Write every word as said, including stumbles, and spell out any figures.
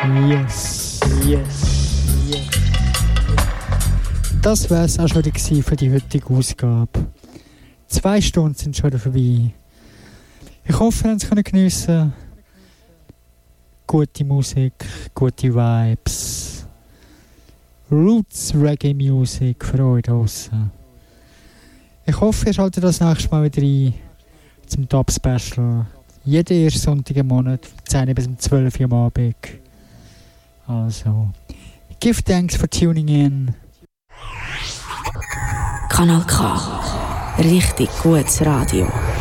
Yes, yes, yes. Das war es auch schon wieder für die heutige Ausgabe. Zwei Stunden sind schon vorbei. Ich hoffe, ihr könnt es geniessen. Gute Musik, gute Vibes. Roots Reggae Music für euch draussen. Ich hoffe, ihr schaltet das nächste Mal wieder ein zum Top Special. Jeden ersten Sonntag im Monat, von zehn bis zwölf Uhr am Abend. Also, give thanks for tuning in. Kanal K. Richtig gutes Radio.